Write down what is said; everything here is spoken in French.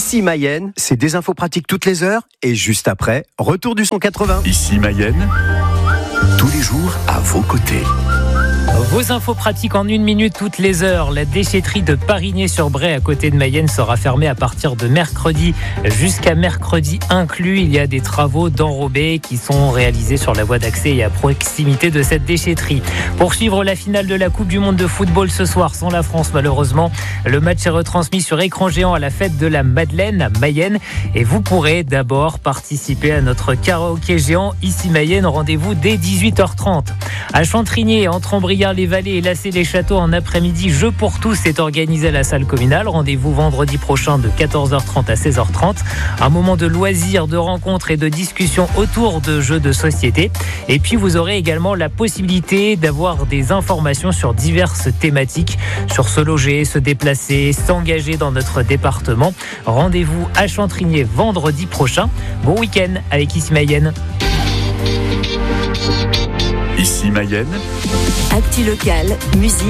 Ici Mayenne, c'est des infos pratiques toutes les heures et juste après, retour du son 80. Ici Mayenne, tous les jours à vos côtés. Vos infos pratiques en 1 minute toutes les heures. La déchetterie de Parigné-sur-Bray à côté de Mayenne sera fermée à partir de mercredi jusqu'à mercredi inclus. Il y a des travaux d'enrobés qui sont réalisés sur la voie d'accès et à proximité de cette déchetterie. Pour suivre la finale de la Coupe du Monde de football ce soir sans la France malheureusement, le match est retransmis sur écran géant à la fête de la Madeleine à Mayenne et vous pourrez d'abord participer à notre karaoké géant ici Mayenne. Rendez-vous dès 18h30. À Chantrigné, entre Ambriard-les-Vallées et Lassay-les-Châteaux en après-midi, Jeux pour tous est organisé à la salle communale. Rendez-vous vendredi prochain de 14h30 à 16h30. Un moment de loisirs, de rencontres et de discussions autour de jeux de société. Et puis vous aurez également la possibilité d'avoir des informations sur diverses thématiques, sur se loger, se déplacer, s'engager dans notre département. Rendez-vous à Chantrigné vendredi prochain. Bon week-end avec Ici Mayenne. Ici Mayenne. Actu locale, musique.